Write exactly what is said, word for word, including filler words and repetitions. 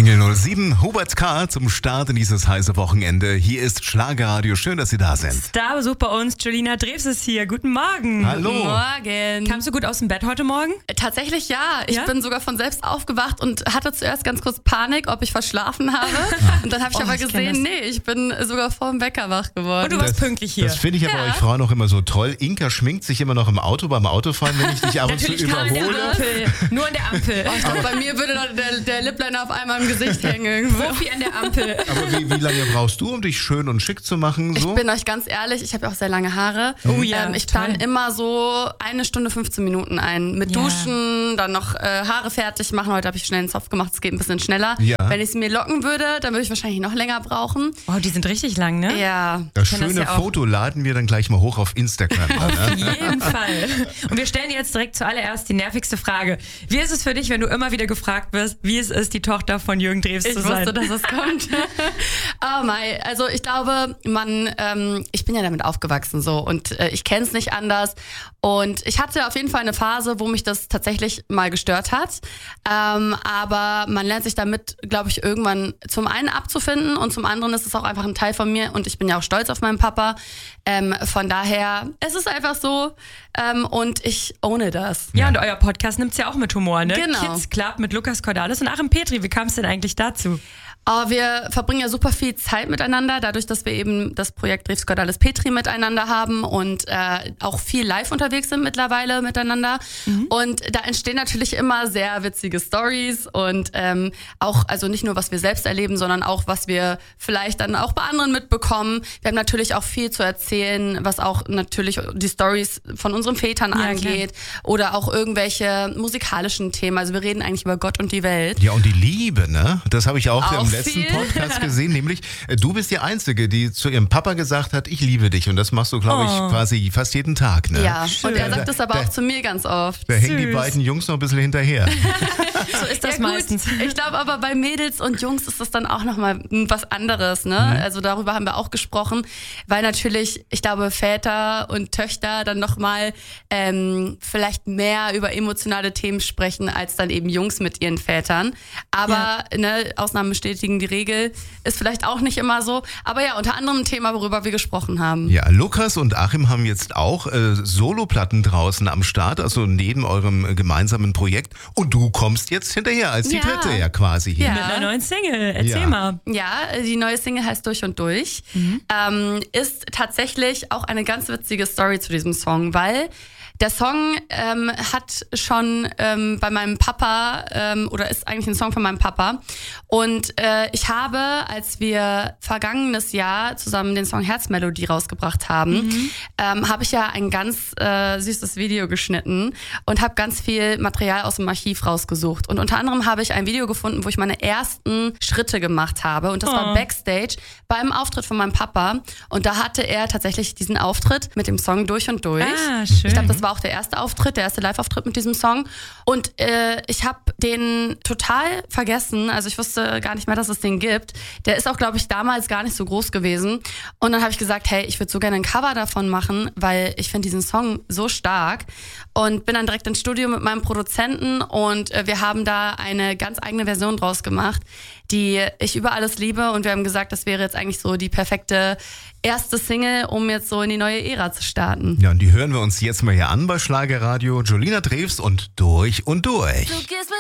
Engel null sieben, Hubert K. zum Start in dieses heiße Wochenende. Hier ist Schlagerradio. Schön, dass Sie da sind. Starbesuch bei uns. Julina Drews ist hier. Guten Morgen. Hallo. Guten Morgen. Kamst du gut aus dem Bett heute Morgen? Tatsächlich ja. Ich Ja? bin sogar von selbst aufgewacht und hatte zuerst ganz kurz Panik, ob ich verschlafen habe. Und dann habe ich Oh, aber ich kenn gesehen, das. nee, ich bin sogar vor dem Wecker wach geworden. Und du warst pünktlich hier. Das finde ich aber Ja. euch Frauen auch immer so toll. Inka schminkt sich immer noch im Auto beim Autofahren, wenn ich dich ab und zu Natürlich nur an der überhole. Ampel. Nur an der Ampel. Ich glaube, bei mir würde dann der, der Lipliner auf einmal im Gesicht hängen. Profi an der Ampel. Aber wie, wie lange brauchst du, um dich schön und schick zu machen? So? Ich bin euch ganz ehrlich, ich habe ja auch sehr lange Haare. Oh ja, ähm, ich toll. plane immer so eine Stunde fünfzehn Minuten ein. Mit Ja. Duschen, dann noch äh, Haare fertig machen. Heute habe ich schnell einen Zopf gemacht, es geht ein bisschen schneller. Ja. Wenn ich es mir locken würde, dann würde ich wahrscheinlich noch länger brauchen. Oh, die sind richtig lang, ne? Ja. Das kenn das schöne ja auch. Foto laden wir dann gleich mal hoch auf Instagram. Auf ne? jeden Fall. Und wir stellen dir jetzt direkt zuallererst die nervigste Frage. Wie ist es für dich, wenn du immer wieder gefragt wirst, wie es ist, die Tochter von Jürgen Drews Ich zu sein? wusste, dass es kommt. Oh mein, also ich glaube, man, ähm, ich bin ja damit aufgewachsen so und äh, ich kenne es nicht anders. Und ich hatte auf jeden Fall eine Phase, wo mich das tatsächlich mal gestört hat. Ähm, aber man lernt sich damit, glaube ich, irgendwann zum einen abzufinden und zum anderen ist es auch einfach ein Teil von mir und ich bin ja auch stolz auf meinen Papa. Ähm, von daher, es ist einfach so ähm, und ich ohne das. Ja, und euer Podcast nimmt's ja auch mit Humor, ne? Genau. Kids Club mit Lukas Cordalis und Achim Petri. Wie kam es denn eigentlich dazu? Oh, wir verbringen ja super viel Zeit miteinander, dadurch, dass wir eben das Projekt Drews Cordalis Petri miteinander haben und äh, auch viel live unterwegs sind mittlerweile miteinander. Mhm. Und da entstehen natürlich immer sehr witzige Stories und ähm, auch, also nicht nur, was wir selbst erleben, sondern auch, was wir vielleicht dann auch bei anderen mitbekommen. Wir haben natürlich auch viel zu erzählen, was auch natürlich die Stories von unseren Vätern Ja, angeht oder auch irgendwelche musikalischen Themen. Also wir reden eigentlich über Gott und die Welt. Ja, und die Liebe, ne? Das habe ich auch, Auch im letzten viel. Podcast gesehen, nämlich äh, du bist die Einzige, die zu ihrem Papa gesagt hat, ich liebe dich. Und das machst du, glaube ich, Oh. quasi fast jeden Tag, ne? Ja, Schön. und er sagt Da- es aber da- auch zu mir ganz oft. Da hängen die Süß. beiden Jungs noch ein bisschen hinterher. So ist das Ja, gut. meistens. Ich glaube aber bei Mädels und Jungs ist das dann auch nochmal was anderes, ne? Mhm. Also darüber haben wir auch gesprochen, weil natürlich, ich glaube, Väter und Töchter dann nochmal ähm, vielleicht mehr über emotionale Themen sprechen, als dann eben Jungs mit ihren Vätern. Aber ne, Ausnahmen bestätigen die Regel, ist vielleicht auch nicht immer so. Aber ja, unter anderem ein Thema, worüber wir gesprochen haben. Ja, Lukas und Achim haben jetzt auch äh, Soloplatten draußen am Start, also neben eurem äh, gemeinsamen Projekt. Und du kommst jetzt hinterher als die Ja. dritte ja quasi hier. Ja. Mit einer neuen Single. Erzähl Ja. mal. Ja, die neue Single heißt Durch und Durch. Ähm, ist tatsächlich auch eine ganz witzige Story zu diesem Song, weil der Song ähm, hat schon ähm, bei meinem Papa, ähm, oder ist eigentlich ein Song von meinem Papa. Und äh, ich habe, als wir vergangenes Jahr zusammen den Song Herzmelodie rausgebracht haben, ähm, habe ich ja ein ganz äh, süßes Video geschnitten und habe ganz viel Material aus dem Archiv rausgesucht. Und unter anderem habe ich ein Video gefunden, wo ich meine ersten Schritte gemacht habe. Und das Oh. war Backstage beim Auftritt von meinem Papa. Und da hatte er tatsächlich diesen Auftritt mit dem Song Durch und Durch. Ah, schön. Ich glaube, das war auch der erste Auftritt, der erste Live-Auftritt mit diesem Song. Und äh, ich habe den total vergessen. Also ich wusste gar nicht mehr, dass es den gibt. Der ist auch, glaube ich, damals gar nicht so groß gewesen. Und dann habe ich gesagt, hey, ich würde so gerne ein Cover davon machen, weil ich finde diesen Song so stark. Und bin dann direkt ins Studio mit meinem Produzenten und äh, wir haben da eine ganz eigene Version draus gemacht, die ich über alles liebe. Und wir haben gesagt, das wäre jetzt eigentlich so die perfekte erste Single, um jetzt so in die neue Ära zu starten. Ja, und die hören wir uns jetzt mal hier an bei Schlagerradio. Julina Drews und Durch und Durch. Du gehst mit